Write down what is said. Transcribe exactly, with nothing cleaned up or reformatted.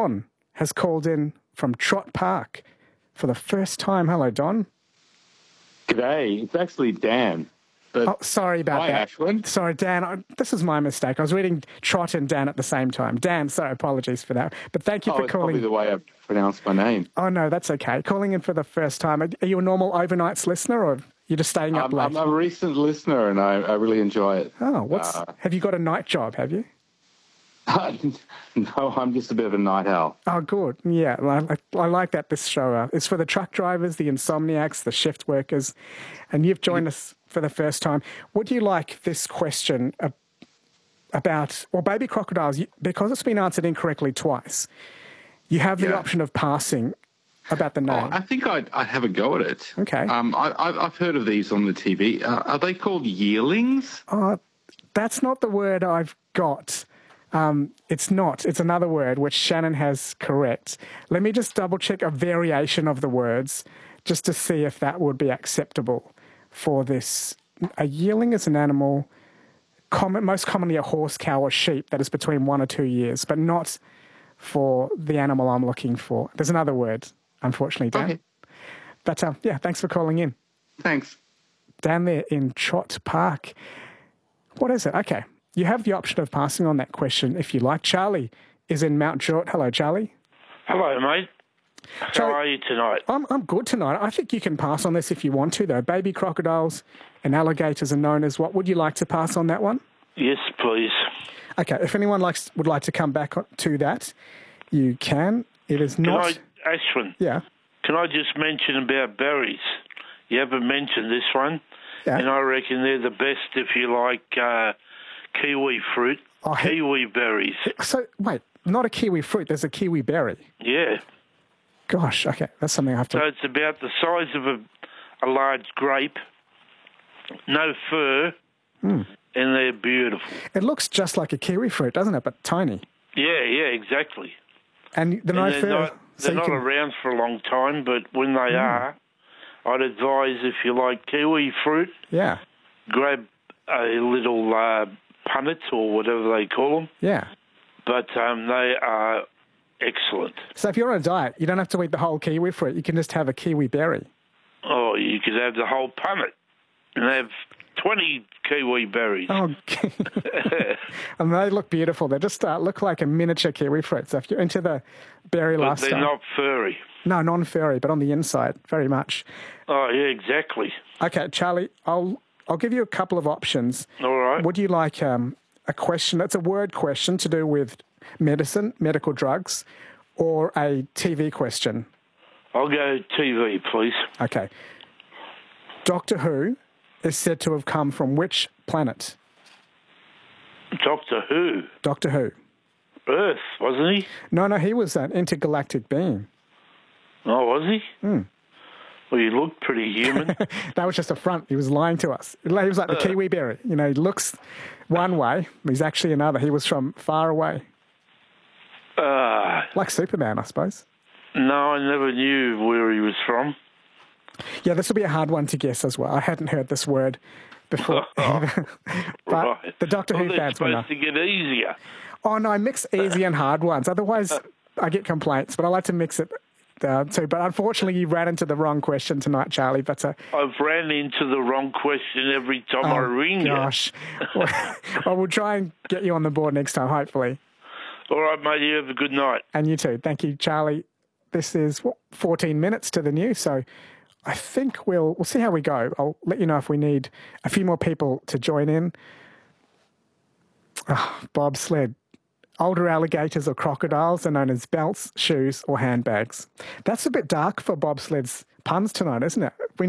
Don has called in from Trott Park for the first time. Hello, Don. G'day. It's actually Dan. But oh, sorry about hi, that. Ashwin. Sorry, Dan. I, this is my mistake. I was reading Trott and Dan at the same time. Dan, sorry, apologies for that. But thank you oh, for it's calling. Probably the way I pronounce my name. Oh, no, that's okay. Calling in for the first time. Are you a normal overnights listener, or you're just staying up I'm, late? I'm a recent listener, and I, I really enjoy it. Oh, what's? Uh, have you got a night job, have you? no, I'm just a bit of a night owl. Oh, good. Yeah, I, I like that this show uh, is for the truck drivers, the insomniacs, the shift workers, and you've joined us for the first time. Would you like this question uh, about, well, baby crocodiles, because it's been answered incorrectly twice, you have the Yeah. option of passing about the name. Oh, I think I'd, I'd have a go at it. Okay. Um, I, I've I've heard of these on the T V. Uh, are they called yearlings? Uh, that's not the word I've got. Um, it's not. It's another word, which Shannon has correct. Let me just double-check a variation of the words just to see if that would be acceptable for this. A yearling is an animal, common, most commonly a horse, cow, or sheep that is between one or two years, but not for the animal I'm looking for. There's another word, unfortunately, Dan. Okay. But, uh, yeah, thanks for calling in. Thanks. Down there in Trott Park. What is it? Okay. You have the option of passing on that question if you like. Charlie is in Mount Druitt. Hello, Charlie. Hello, mate. How Charlie, are you tonight? I'm, I'm good tonight. I think you can pass on this if you want to, though. Baby crocodiles and alligators are known as what? Would you like to pass on that one? Yes, please. Okay, if anyone likes would like to come back to that, you can. It is Can not... I, Ashwin, Yeah. can I just mention about berries? You haven't mentioned this one, Yeah. and I reckon they're the best if you like uh, kiwi fruit, Oh, he- kiwi berries. So, wait, not a kiwi fruit. There's a kiwi berry. Yeah. Gosh, okay. That's something I have to... So it's about the size of a, a large grape, no fur, Mm. and they're beautiful. It looks just like a kiwi fruit, doesn't it? But tiny. Yeah, yeah, exactly. And the no And they're fur... not, so they're you not can- around for a long time, but when they are, I'd advise if you like kiwi fruit, Yeah, grab a little uh, punnet or whatever they call them, yeah. but um, they are excellent. So if you're on a diet, you don't have to eat the whole kiwi fruit. You can just have a kiwi berry. Oh, you could have the whole punnet and have twenty kiwi berries. Oh, and they look beautiful. They just uh, look like a miniature kiwi fruit. So if you're into the berry but lifestyle... they're not furry. No, non-furry, but on the inside, very much. Oh, yeah, exactly. Okay, Charlie, I'll I'll give you a couple of options. All right. Would you like um, a question? It's a word question to do with medicine, medical drugs, or a T V question? I'll go T V, please. Okay. Doctor Who is said to have come from which planet? Doctor Who. Doctor Who. Earth, wasn't he? No, no, he was an intergalactic being. Oh, was he? Hmm. Well, he looked pretty human. That was just a front. He was lying to us. He was like the kiwi berry. You know, he looks one way, but he's actually another. He was from far away. uh, Like Superman, I suppose. no, I never knew where he was from. Yeah, this will be a hard one to guess as well. I hadn't heard this word before. but Right. the Doctor well, Who they're fans will know. supposed to get easier. Oh, no, I mix easy and hard ones. Otherwise, I get complaints, but I like to mix it uh, too. But unfortunately, you ran into the wrong question tonight, Charlie. But uh, I've ran into the wrong question every time I oh, ring gosh. well, well, we'll try and get you on the board next time, hopefully. you. All right, mate, you have a good night. And you too. Thank you, Charlie. This is what, fourteen minutes to the news, so I think we'll we'll see how we go. I'll let you know if we need a few more people to join in. Oh, bobsled. Older alligators or crocodiles are known as belts, shoes, or handbags. That's a bit dark for bobsled's puns tonight, isn't it? We